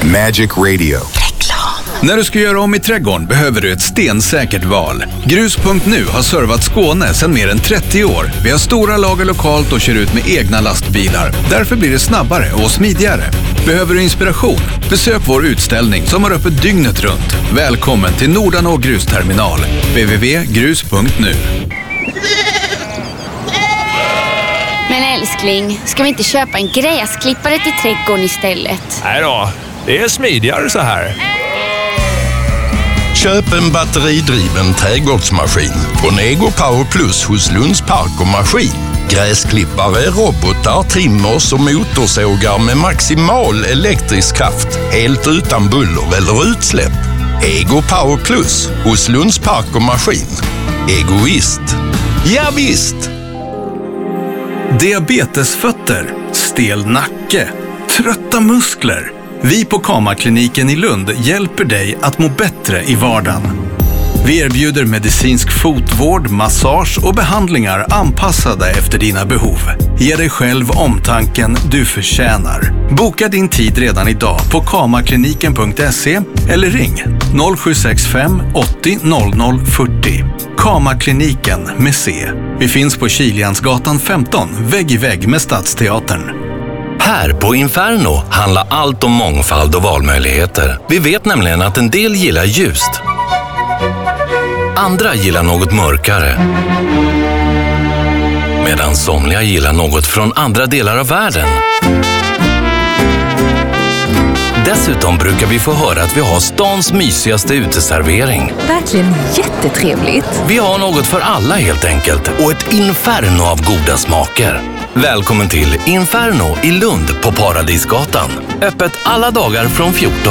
Magic Radio. När du ska göra om i trädgården behöver du ett stensäkert val. Grus.nu har servat Skåne sedan mer än 30 år. Vi har stora lager lokalt och kör ut med egna lastbilar. Därför blir det snabbare och smidigare. Behöver du inspiration? Besök vår utställning som har öppet dygnet runt. Välkommen till Nordanå grusterminal. www.grus.nu. Men älskling, ska vi inte köpa en gräsklippare till trädgården istället? Nej då, det är smidigare så här. Köp en batteridriven trädgårdsmaskin från Ego Power Plus hos Lunds Park och Maskin. Gräsklippare, robotar, trimmers och motorsågar med maximal elektrisk kraft. Helt utan buller eller utsläpp. Ego Power Plus hos Lunds Park och Maskin. Egoist. Ja visst! Diabetesfötter, stel nacke, trötta muskler. Vi på Kama-kliniken i Lund hjälper dig att må bättre i vardagen. Vi erbjuder medicinsk fotvård, massage och behandlingar anpassade efter dina behov. Ge dig själv omtanken du förtjänar. Boka din tid redan idag på kamakliniken.se eller ring 0765 80 00 40. Kama-kliniken med C. Vi finns på Kiliansgatan 15, vägg i vägg med Stadsteatern. Här på Inferno handlar allt om mångfald och valmöjligheter. Vi vet nämligen att en del gillar ljust. Andra gillar något mörkare. Medan somliga gillar något från andra delar av världen. Dessutom brukar vi få höra att vi har stans mysigaste uteservering. Verkligen jättetrevligt. Vi har något för alla helt enkelt och ett inferno av goda smaker. Välkommen till Inferno i Lund på Paradisgatan. Öppet alla dagar från 14.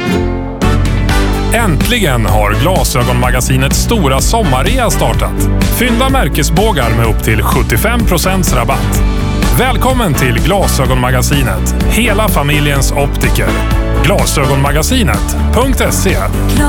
Äntligen har Glasögonmagasinets stora sommarrea startat. Fyllda märkesbågar med upp till 75% rabatt. Välkommen till Glasögonmagasinet. Hela familjens optiker. Glasögonmagasinet.se.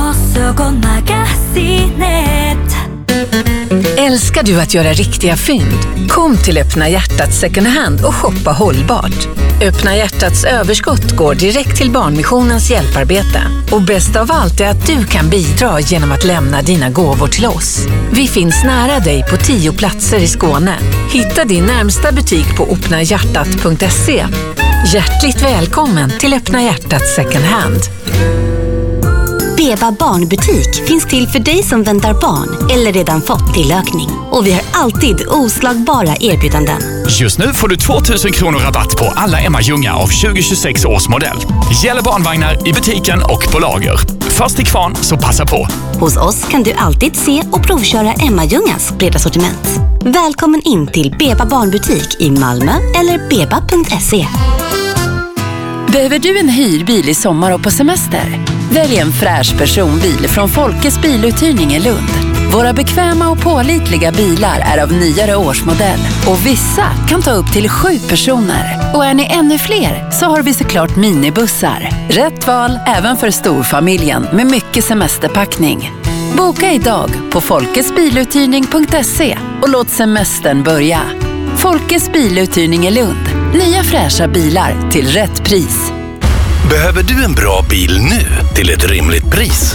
Glasögonmagasinet. Älskar du att göra riktiga fynd? Kom till Öppna Hjärtat second hand och shoppa hållbart. Öppna Hjärtats överskott går direkt till Barnmissionens hjälparbete. Och bäst av allt är att du kan bidra genom att lämna dina gåvor till oss. Vi finns nära dig på 10 platser i Skåne. Hitta din närmsta butik på öppnahjärtat.se. Hjärtligt välkommen till Öppna Hjärtat second hand. Beba barnbutik finns till för dig som väntar barn eller redan fått tillökning. Och vi har alltid oslagbara erbjudanden. Just nu får du 2000 kronor rabatt på alla Emma Ljunga av 2026 års modell. Gäller barnvagnar i butiken och på lager. Först till kvarn, så passa på. Hos oss kan du alltid se och provköra Emma Ljungas breda sortiment. Välkommen in till Beba barnbutik i Malmö eller beba.se. Behöver du en hyrbil i sommar och på semester? Välj en fräsch personbil från Folkes biluthyrning i Lund. Våra bekväma och pålitliga bilar är av nyare årsmodell och vissa kan ta upp till 7 personer. Och är ni ännu fler så har vi såklart minibussar. Rätt val även för storfamiljen med mycket semesterpackning. Boka idag på folkesbiluthyrning.se och låt semestern börja. Folkes biluthyrning i Lund. Nya fräscha bilar till rätt pris. Behöver du en bra bil nu till ett rimligt pris?